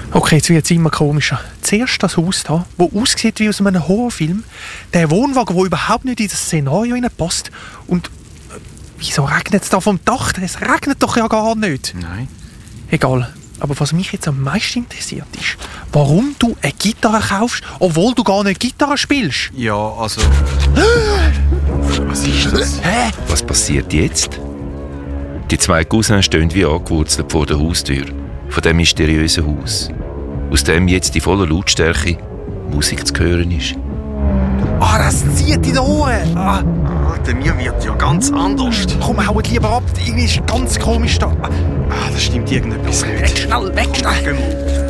Okay, jetzt wird es immer komischer. Zuerst das Haus hier, das aussieht wie aus einem Horrorfilm. Der Wohnwagen, der überhaupt nicht in das Szenario passt. Und wieso regnet es da vom Dach? Es regnet doch ja gar nicht. Nein. Egal. Aber was mich jetzt am meisten interessiert ist, warum du eine Gitarre kaufst, obwohl du gar nicht Gitarre spielst. Ja, also... Was ist das? Hä? Was passiert jetzt? Die zwei Cousins stehen wie angewurzelt vor der Haustür von dem mysteriösen Haus, aus dem jetzt in voller Lautstärke Musik zu hören ist. Ah, das zieht in die Ohren. Ah, Alter, mir wird ja ganz anders. komm, hau lieber ab. Irgendwie ist ganz komisch da. Das stimmt irgendetwas Weg nicht. schnell, weg schnell. Geh mal.